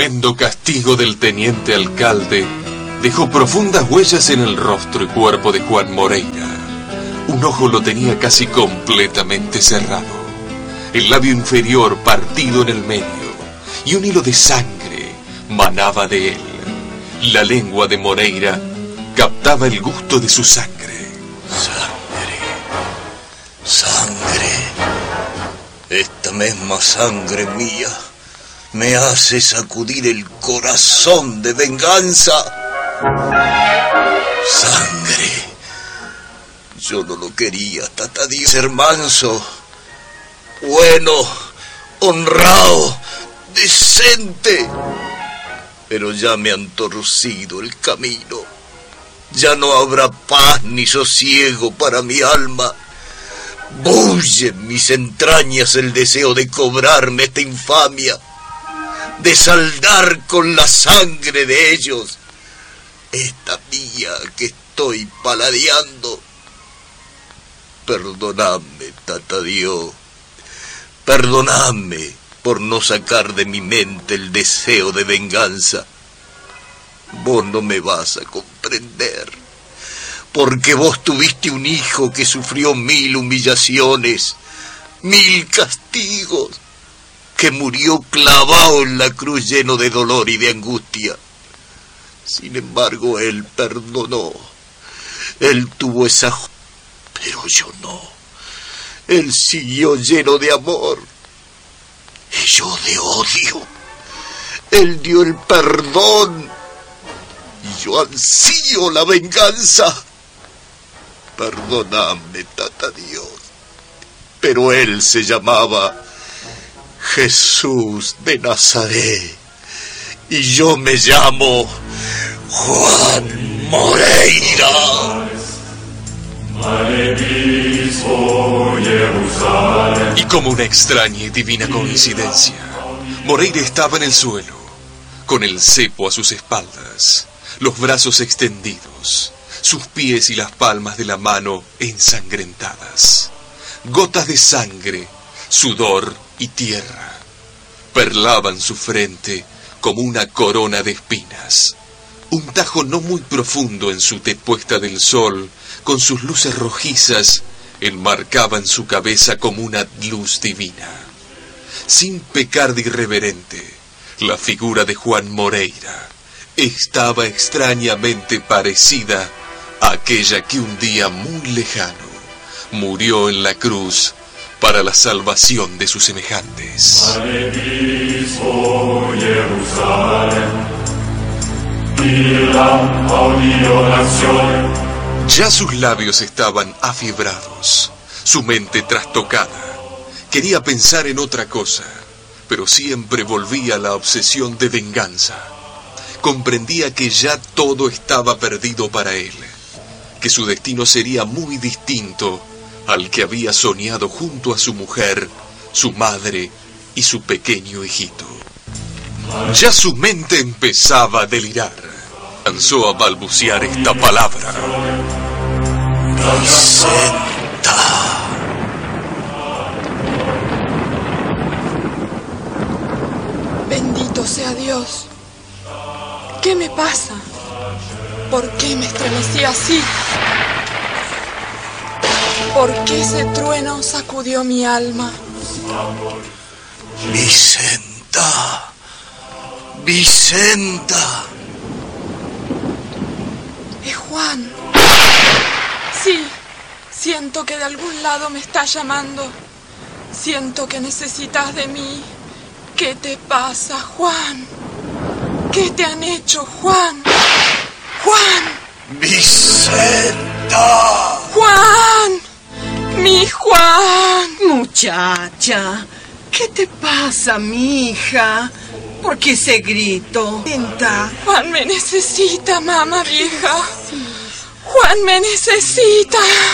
tremendo castigo del teniente alcalde dejó profundas huellas en el rostro y cuerpo de Juan Moreira. Un ojo lo tenía casi completamente cerrado, el labio inferior partido en el medio, y un hilo de sangre manaba de él. La lengua de Moreira captaba el gusto de su sangre. Sangre. Esta misma sangre mía me hace sacudir el corazón de venganza. Sangre. Yo no lo quería, Tatadío. Ser manso, bueno, honrado, decente. Pero ya me han torcido el camino. Ya no habrá paz ni sosiego para mi alma. Bulle en mis entrañas el deseo de cobrarme esta infamia, de saldar con la sangre de ellos esta mía que estoy paladeando. Perdonadme, Tatadío, perdonadme por no sacar de mi mente el deseo de venganza. Vos no me vas a comprender, porque vos tuviste un hijo que sufrió 1000 humillaciones, 1000 castigos, que murió clavado en la cruz lleno de dolor y de angustia. Sin embargo, él perdonó. Él tuvo esa... Pero yo no. Él siguió lleno de amor y yo de odio. Él dio el perdón y yo ansío la venganza. Perdóname, Tatadío, pero él se llamaba Jesús de Nazaret y yo me llamo Juan Moreira. Y como una extraña y divina coincidencia, Moreira estaba en el suelo, con el cepo a sus espaldas, los brazos extendidos, sus pies y las palmas de la mano ensangrentadas. Gotas de sangre, sudor y tierra perlaban su frente como una corona de espinas. Un tajo no muy profundo en su tez puesta del sol, con sus luces rojizas, enmarcaba en su cabeza como una luz divina. Sin pecar de irreverente, la figura de Juan Moreira estaba extrañamente parecida a aquella que un día muy lejano murió en la cruz para la salvación de sus semejantes. Ya sus labios estaban afiebrados, su mente trastocada. Quería pensar en otra cosa, pero siempre volvía a la obsesión de venganza. Comprendía que ya todo estaba perdido para él, que su destino sería muy distinto al que había soñado junto a su mujer, su madre y su pequeño hijito. Ya su mente empezaba a delirar. Comenzó a balbucear esta palabra: Vicenta. Bendito sea Dios. ¿Qué me pasa? ¿Por qué me estremecí así? ¿Por qué ese trueno sacudió mi alma? Vicenta. Vicenta. Es Juan. Sí, siento que de algún lado me está llamando. Siento que necesitas de mí. ¿Qué te pasa, Juan? ¿Qué te han hecho, Juan? ¡Juan! ¡Vicenta! ¡Juan! ¡Mi Juan! Muchacha, ¿qué te pasa, mi hija? ¿Por qué ese grito? Juan me necesita, mamá vieja. Juan me necesita.